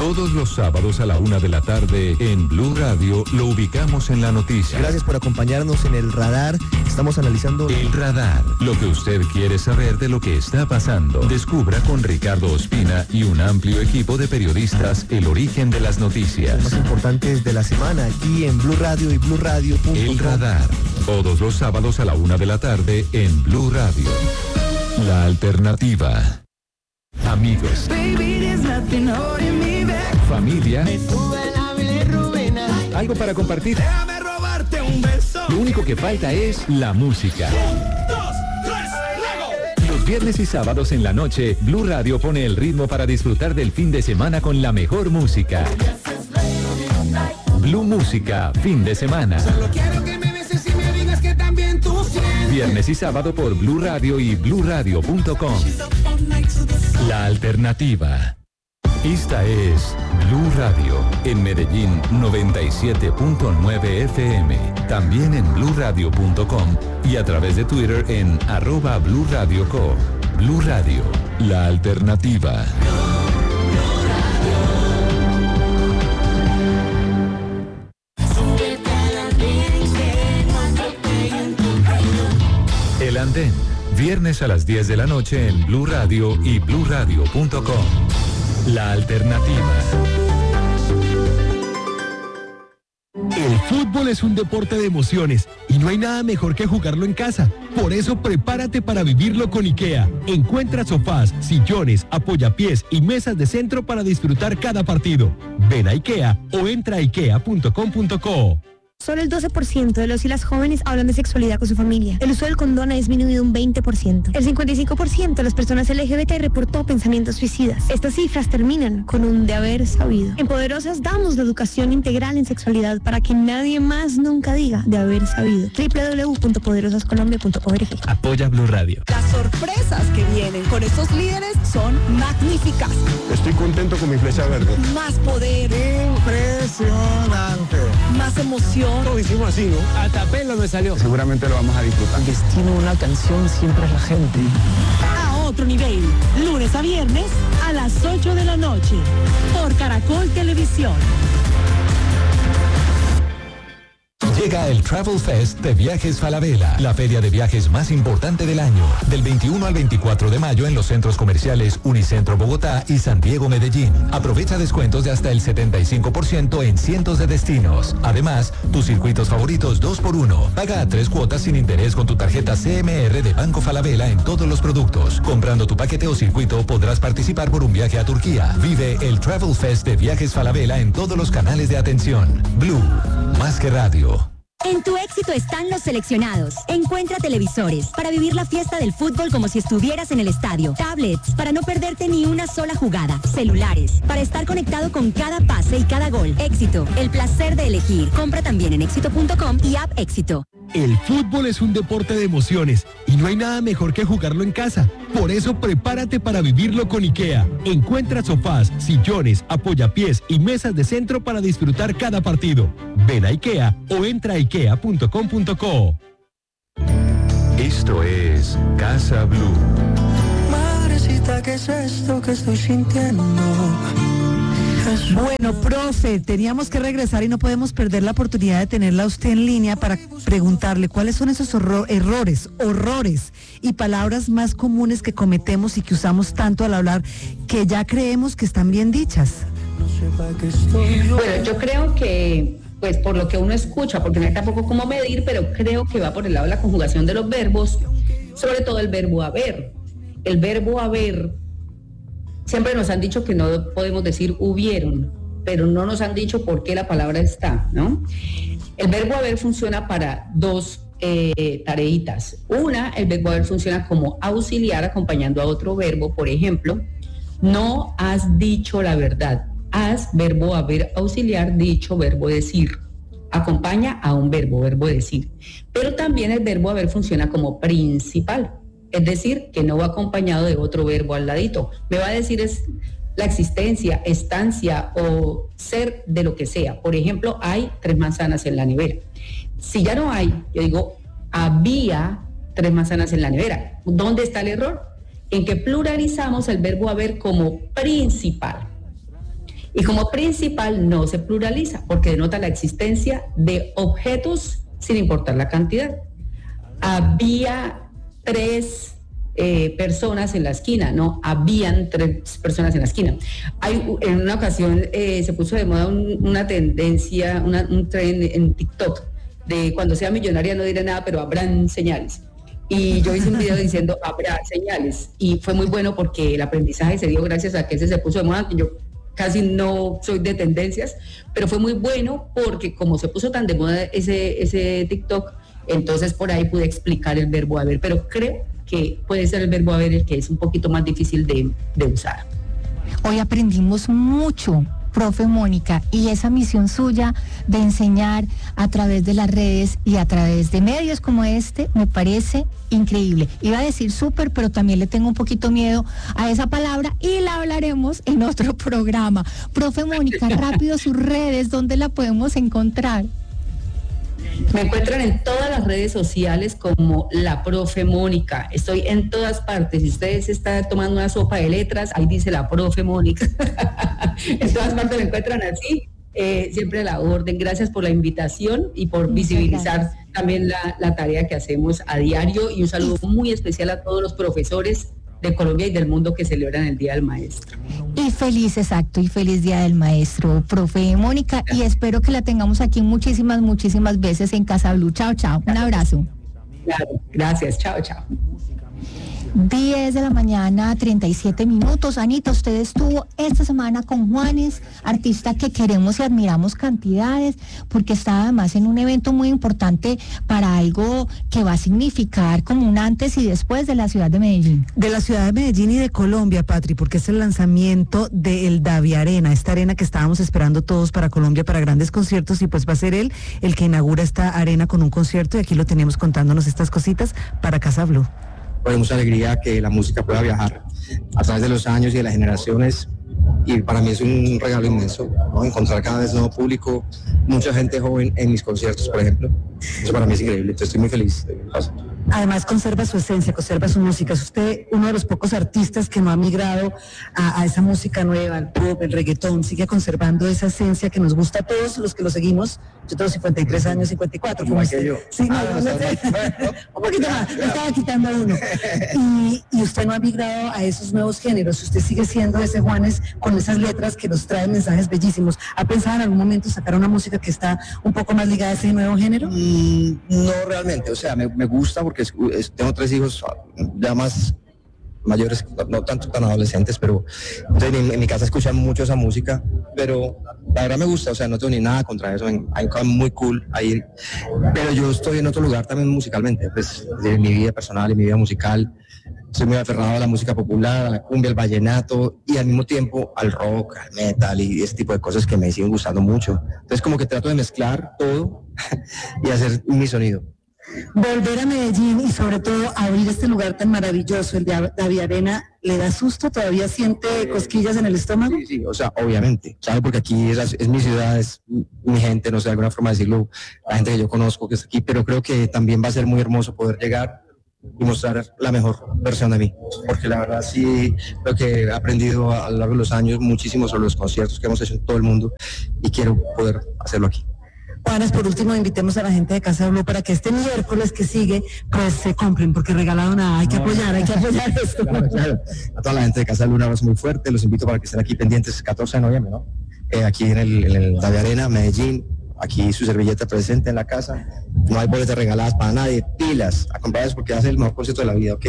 Todos los sábados a la 1:00 p.m. en Blue Radio lo ubicamos en la noticia. Gracias por acompañarnos en El Radar. Estamos analizando... El Radar, lo que usted quiere saber de lo que está pasando. Descubra con Ricardo Ospina y un amplio equipo de periodistas el origen de las noticias. Los más importantes de la semana aquí en Blue Radio y BlueRadio.com. El Radar, todos los sábados a la 1:00 p.m. en Blue Radio. La alternativa. Amigos, familia, algo para compartir. Déjame robarte un beso. Lo único que falta es la música. 1, 2, 3, luego. Los viernes y sábados en la noche, Blue Radio pone el ritmo para disfrutar del fin de semana con la mejor música. Blue Música, fin de semana. Solo quiero que me beses y me digas que también tú sientes. Viernes y sábado por Blue Radio y BlueRadio.com. La alternativa. Esta es Blue Radio, en Medellín 97.9 FM, también en BlueRadio.com y a través de Twitter en @BlueRadioCo. Blue Radio, la alternativa. El Andén, viernes a las 10 de la noche en Blue Radio y BlueRadio.com. La alternativa. El fútbol es un deporte de emociones y no hay nada mejor que jugarlo en casa. Por eso prepárate para vivirlo con IKEA. Encuentra sofás, sillones, apoyapiés y mesas de centro para disfrutar cada partido. Ven a IKEA o entra a ikea.com.co. Solo el 12% de los y las jóvenes hablan de sexualidad con su familia. El uso del condón ha disminuido un 20%. El 55% de las personas LGBT reportó pensamientos suicidas. Estas cifras terminan con un de haber sabido. En Poderosas damos la educación integral en sexualidad para que nadie más nunca diga de haber sabido. www.poderosascolombia.org. Apoya Blue Radio. Las sorpresas que vienen con estos líderes son magníficas. Estoy contento con mi flecha verde. Más poder. Impresionante. Más emoción. Lo hicimos así, ¿no? Hasta pelo me salió. Seguramente lo vamos a disfrutar. El destino de una canción siempre es la gente. A otro nivel. Lunes a viernes a las 8 de la noche. Por Caracol Televisión. Llega el Travel Fest de Viajes Falabella, la feria de viajes más importante del año, del 21 al 24 de mayo en los centros comerciales Unicentro Bogotá y San Diego Medellín. Aprovecha descuentos de hasta el 75% en cientos de destinos. Además, tus circuitos favoritos 2x1. Paga a 3 cuotas sin interés con tu tarjeta CMR de Banco Falabella en todos los productos. Comprando tu paquete o circuito podrás participar por un viaje a Turquía. Vive el Travel Fest de Viajes Falabella en todos los canales de atención. Blue, más que radio. En tu éxito están los seleccionados. Encuentra televisores para vivir la fiesta del fútbol como si estuvieras en el estadio. Tablets para no perderte ni una sola jugada. Celulares para estar conectado con cada pase y cada gol. Éxito, el placer de elegir. Compra también en éxito.com y app Éxito. El fútbol es un deporte de emociones y no hay nada mejor que jugarlo en casa. Por eso prepárate para vivirlo con IKEA. Encuentra sofás, sillones, apoyapiés y mesas de centro para disfrutar cada partido. Ven a IKEA o entra a ikea.com.co. Esto es Casa Blue. Madrecita, ¿qué es esto que estoy sintiendo? Bueno, profe, teníamos que regresar y no podemos perder la oportunidad de tenerla a usted en línea para preguntarle cuáles son esos horrores y palabras más comunes que cometemos y que usamos tanto al hablar que ya creemos que están bien dichas. Bueno, yo creo que, pues por lo que uno escucha, porque no hay tampoco cómo medir, pero creo que va por el lado de la conjugación de los verbos, sobre todo el verbo haber. El verbo haber, siempre nos han dicho que no podemos decir hubieron, pero no nos han dicho por qué la palabra está, ¿no? El verbo haber funciona para dos tareitas. Una, el verbo haber funciona como auxiliar acompañando a otro verbo. Por ejemplo, no has dicho la verdad. Has, verbo haber auxiliar, dicho, verbo decir. Acompaña a un verbo decir. Pero también el verbo haber funciona como principal. Es decir, que no va acompañado de otro verbo al ladito. Me va a decir es la existencia, estancia o ser de lo que sea. Por ejemplo, hay 3 manzanas en la nevera. Si ya no hay, yo digo, había 3 manzanas en la nevera. ¿Dónde está el error? En que pluralizamos el verbo haber como principal. Y como principal no se pluraliza porque denota la existencia de objetos sin importar la cantidad. Había 3 personas en la esquina, no, habían 3 personas en la esquina. En una ocasión se puso de moda una tendencia, un tren en TikTok, de cuando sea millonaria no diré nada, pero habrán señales. Y yo hice un video diciendo habrá señales, y fue muy bueno porque el aprendizaje se dio gracias a que ese se puso de moda. Yo casi no soy de tendencias, pero fue muy bueno porque como se puso tan de moda ese TikTok, entonces por ahí pude explicar el verbo haber, pero creo que puede ser el verbo haber el que es un poquito más difícil de usar. Hoy aprendimos mucho, profe Mónica, y esa misión suya de enseñar a través de las redes y a través de medios como este me parece increíble. Iba a decir súper, pero también le tengo un poquito miedo a esa palabra y la hablaremos en otro programa. Profe Mónica, rápido sus redes, ¿dónde la podemos encontrar? Me encuentran en todas las redes sociales como la profe Mónica. Estoy en todas partes. Si ustedes están tomando una sopa de letras, ahí dice la profe Mónica. En todas partes me encuentran así. Siempre a la orden. Gracias por la invitación y por visibilizar también la tarea que hacemos a diario. Y un saludo muy especial a todos los profesores de Colombia y del mundo que celebran el Día del Maestro. Y feliz Día del Maestro, profe Mónica, y espero que la tengamos aquí muchísimas veces en Casa Blue. Chao, chao. Un abrazo. Claro, gracias. Chao, chao. 10 de la mañana, 37 minutos. Anita, usted estuvo esta semana con Juanes, artista que queremos y admiramos cantidades, porque está además en un evento muy importante para algo que va a significar como un antes y después de la ciudad de Medellín. De la ciudad de Medellín y de Colombia, Patri, porque es el lanzamiento del Davi Arena, esta arena que estábamos esperando todos para Colombia, para grandes conciertos, y pues va a ser él el que inaugura esta arena con un concierto, y aquí lo tenemos contándonos estas cositas para Casa Blue. Pues mucha alegría que la música pueda viajar a través de los años y de las generaciones, y para mí es un regalo inmenso, ¿no? Encontrar cada vez nuevo público, mucha gente joven en mis conciertos, por ejemplo. Eso para mí es increíble, entonces estoy muy feliz. Además conserva su esencia, conserva su música. Es usted uno de los pocos artistas que no ha migrado a esa música nueva, al pop, el reggaetón. Sigue conservando esa esencia que nos gusta a todos los que lo seguimos. Yo tengo 53 años, 54. Igual que yo. Sí, un poquito más, me estaba quitando uno. Y usted no ha migrado a esos nuevos géneros. Usted sigue siendo ese Juanes con esas letras que nos traen mensajes bellísimos. ¿Ha pensado en algún momento sacar una música que está un poco más ligada a ese nuevo género? No realmente, o sea, me gusta porque tengo 3 hijos ya más mayores, no tanto tan adolescentes, pero entonces en mi casa escuchan mucho esa música, pero la verdad me gusta, o sea, no tengo ni nada contra eso, hay cosas muy cool ahí, pero yo estoy en otro lugar también musicalmente, pues de mi vida personal y mi vida musical. Soy muy aferrado a la música popular, a la cumbia, al vallenato y al mismo tiempo al rock, al metal y ese tipo de cosas que me siguen gustando mucho. Entonces como que trato de mezclar todo y hacer mi sonido. Volver a Medellín y sobre todo abrir este lugar tan maravilloso, el de Davi Arena, ¿le da susto? ¿Todavía siente cosquillas en el estómago? Sí, o sea, obviamente, ¿sabes? Porque aquí es mi ciudad, es mi gente, no sé, de alguna forma decirlo, la gente que yo conozco que está aquí, pero creo que también va a ser muy hermoso poder llegar y mostrar la mejor versión de mí, porque la verdad sí creo que he aprendido a lo largo de los años muchísimo sobre los conciertos que hemos hecho en todo el mundo y quiero poder hacerlo aquí. Juanes, por último, invitemos a la gente de Casa Blue para que este miércoles que sigue, pues se compren, porque regalado nada, hay que apoyar esto. Claro. A toda la gente de Casa Blue un abrazo muy fuerte, los invito para que estén aquí pendientes 14 de noviembre, ¿no? Aquí en el Davi Arena, Medellín, aquí su servilleta presente en la casa, no hay boletas regaladas para nadie, pilas, a comprarlas porque hace el mejor concierto de la vida, ¿ok?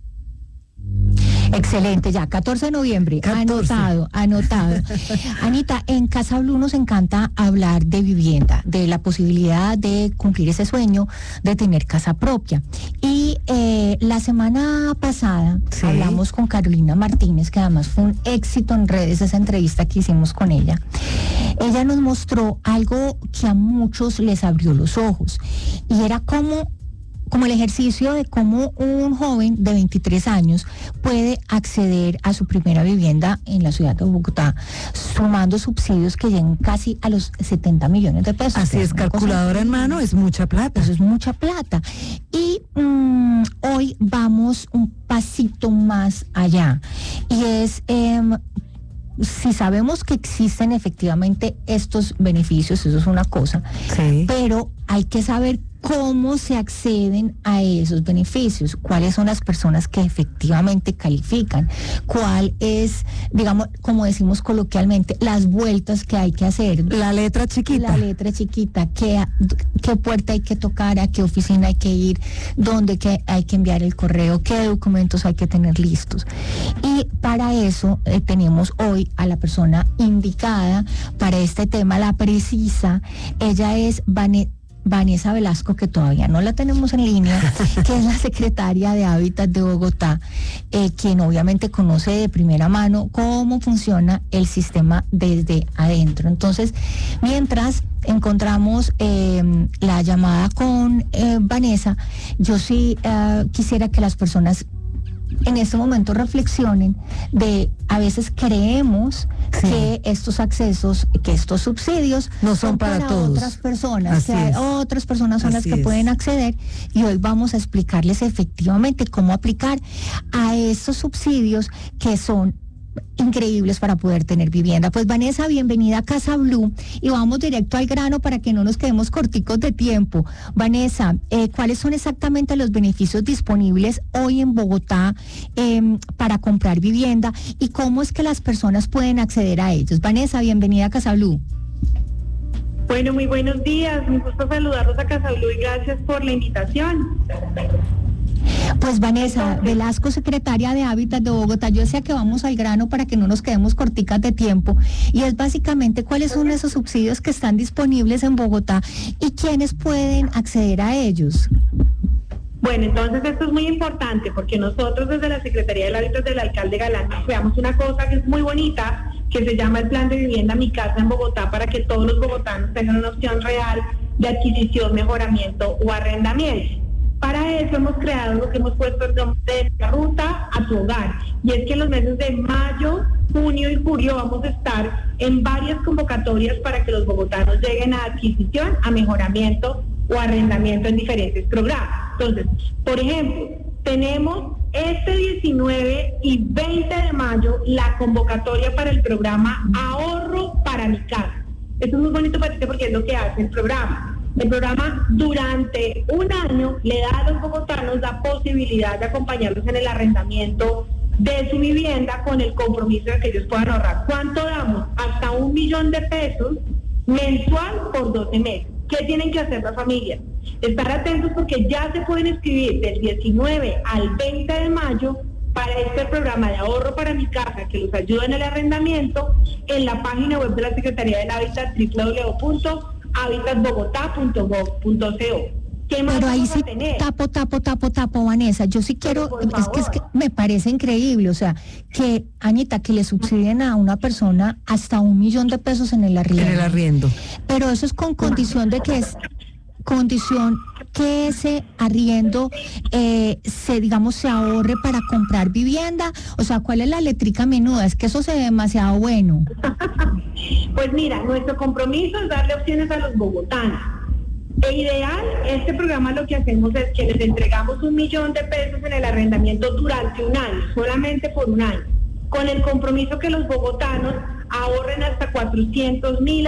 Excelente, ya, 14 de noviembre, 14. Anotado. Anita, en Casa Blue nos encanta hablar de vivienda, de la posibilidad de cumplir ese sueño de tener casa propia. Y la semana pasada hablamos con Carolina Martínez, que además fue un éxito en redes esa entrevista que hicimos con ella. Ella nos mostró algo que a muchos les abrió los ojos, y era como el ejercicio de cómo un joven de 23 años puede acceder a su primera vivienda en la ciudad de Bogotá, sumando subsidios que llegan casi a los 70 millones de pesos. Así es, calculadora en mano, es mucha plata. Eso es mucha plata. Y hoy vamos un pasito más allá, y es si sabemos que existen efectivamente estos beneficios, eso es una cosa, sí, pero hay que saber cómo se acceden a esos beneficios, cuáles son las personas que efectivamente califican, cuál es, digamos, como decimos coloquialmente, las vueltas que hay que hacer. La letra chiquita. La letra chiquita, qué puerta hay que tocar, a qué oficina hay que ir, dónde hay que enviar el correo, qué documentos hay que tener listos. Y para eso tenemos hoy a la persona indicada para este tema, la precisa. Ella es Vanessa Velasco, que todavía no la tenemos en línea, que es la secretaria de Hábitat de Bogotá, quien obviamente conoce de primera mano cómo funciona el sistema desde adentro. Entonces, mientras encontramos la llamada con Vanessa, yo sí quisiera que las personas en este momento reflexionen de, a veces creemos que estos accesos, que estos subsidios no son para todos, otras personas, otras personas son las que pueden acceder, y hoy vamos a explicarles efectivamente cómo aplicar a estos subsidios que son increíbles para poder tener vivienda. Pues Vanessa, bienvenida a Casa Blue, y vamos directo al grano para que no nos quedemos corticos de tiempo. Vanessa, ¿cuáles son exactamente los beneficios disponibles hoy en Bogotá para comprar vivienda, y cómo es que las personas pueden acceder a ellos? Vanessa, bienvenida a Casa Blue. Bueno, muy buenos días, me gusta saludarlos a Casa Blue y gracias por la invitación. Pues Vanessa Velasco, secretaria de Hábitat de Bogotá, yo decía que vamos al grano para que no nos quedemos corticas de tiempo, y es básicamente cuáles son esos subsidios que están disponibles en Bogotá y quiénes pueden acceder a ellos. Bueno, entonces esto es muy importante porque nosotros desde la Secretaría del Hábitat del alcalde Galán creamos una cosa que es muy bonita, que se llama el Plan de Vivienda Mi Casa en Bogotá, para que todos los bogotanos tengan una opción real de adquisición, mejoramiento o arrendamiento. Para eso hemos creado lo que hemos puesto el nombre de la ruta a tu hogar, y es que en los meses de mayo, junio y julio vamos a estar en varias convocatorias para que los bogotanos lleguen a adquisición, a mejoramiento o arrendamiento en diferentes programas. Entonces, por ejemplo, tenemos este 19 y 20 de mayo la convocatoria para el programa Ahorro para mi Casa. Esto es muy bonito porque es lo que hace el programa. El programa durante un año le da a los bogotanos la posibilidad de acompañarlos en el arrendamiento de su vivienda con el compromiso de que ellos puedan ahorrar. ¿Cuánto damos? Hasta 1 millón de pesos mensual por 12 meses. ¿Qué tienen que hacer las familias? Estar atentos porque ya se pueden inscribir del 19 al 20 de mayo para este programa de Ahorro para mi Casa, que los ayuda en el arrendamiento, en la página web de la Secretaría del Hábitat, www.habitatbogotá.gov.co. Pero ahí sí tapo, Vanessa. Yo sí quiero, es que me parece increíble, o sea, que, Anita, que le subsidien a una persona hasta 1 millón de pesos en el arriendo. En el arriendo. Pero eso es con condición de que ese arriendo se ahorre para comprar vivienda. O sea, ¿cuál es la letrica menuda? Es que eso se ve demasiado bueno. Pues mira, nuestro compromiso es darle opciones a los bogotanos. Ideal, este programa lo que hacemos es que les entregamos 1 millón de pesos en el arrendamiento durante un año, solamente por un año, con el compromiso que los bogotanos ahorren hasta 400.000